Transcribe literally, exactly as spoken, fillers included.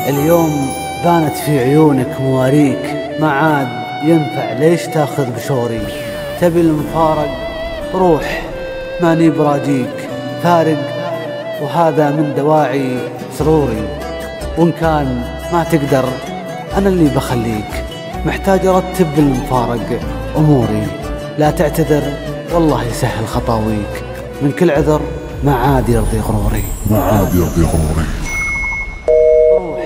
اليوم بانت في عيونك مواريك، ما عاد ينفع ليش تاخذ بشوري. تبي المفارق روح ماني براجيك، فارق وهذا من دواعي سروري. وإن كان ما تقدر أنا اللي بخليك، محتاج أرتب بالمفارق أموري. لا تعتذر والله يسهل خطاويك، من كل عذر ما عاد يرضي غروري، ما عاد يرضي غروري.